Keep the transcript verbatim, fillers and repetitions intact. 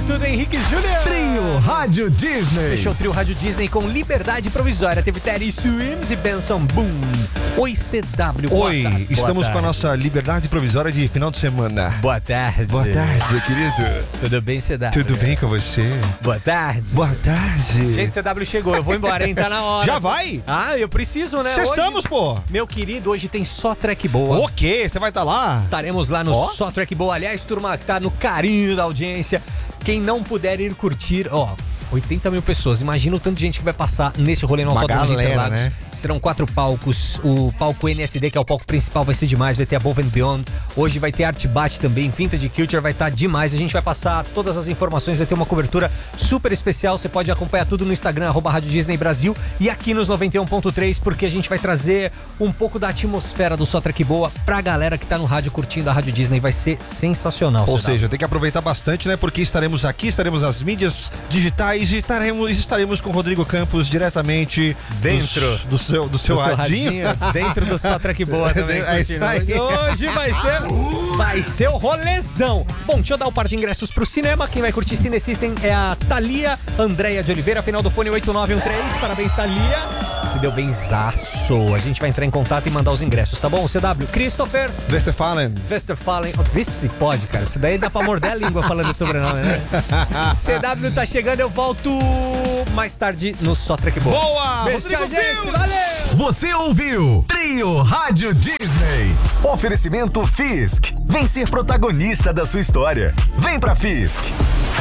é tudo, Henrique Júnior. Trio Rádio Disney. Fechou o Trio Rádio Disney com Liberdade Provisória. Teve Terry Swims e Benson Boom. Oi, C W. Oi, tarde. estamos Boa com a tarde. nossa liberdade provisória de final de semana. Boa tarde. Boa tarde, querido. Tudo bem, C W? Tudo bem com você? Boa tarde. Boa tarde. Gente, C W chegou. Eu vou embora, hein? Tá na hora. Já vai? Ah, eu preciso, né? Cê Hoje- estamos, pô. Meu querido, hoje tem só track boa. O quê? Você vai estar lá? Estaremos lá no Ó. Só Track Boa. Aliás, turma, que tá no carinho da audiência. Quem não puder ir curtir, ó, oitenta mil pessoas. Imagina o tanto de gente que vai passar nesse rolê no Uma Autódromo de galera, Interlagos. né? Serão quatro palcos. O palco N S D, que é o palco principal, vai ser demais. Vai ter a Above and Beyond. Hoje vai ter Art Bat também. Vintage Culture vai estar demais. A gente vai passar todas as informações. Vai ter uma cobertura super especial. Você pode acompanhar tudo no Instagram, arroba Rádio Disney Brasil. E aqui nos noventa e um ponto três, porque a gente vai trazer um pouco da atmosfera do Só Track Boa pra galera que tá no rádio curtindo a Rádio Disney. Vai ser sensacional. Ou C W. seja, tem que aproveitar bastante, né? Porque estaremos aqui, estaremos nas mídias digitais e estaremos, estaremos com o Rodrigo Campos diretamente Dentro do, do seu, do seu Do seu radinho. radinho, dentro do Só Track Boa também. É isso curtindo. aí. Hoje vai ser, vai ser o rolezão. Bom, deixa eu dar o par de ingressos pro cinema. Quem vai curtir Cine System é a Thalia Andréia de Oliveira, final do fone oito nove um três. Parabéns, Thalia. Se deu benzaço. A gente vai entrar em contato e mandar os ingressos, tá bom? C W, Christopher Westfalen. Westerfallen. Oh, vê se pode, cara. Isso daí dá pra morder a língua falando o sobrenome, né? C W tá chegando, eu volto mais tarde no Só Track Boa. Boa! Beijo, tchau, Rodrigo gente. Fio! Valeu! Você ouviu Trio Rádio Disney. Oferecimento Fisk. Vem ser protagonista da sua história. Vem pra Fisk.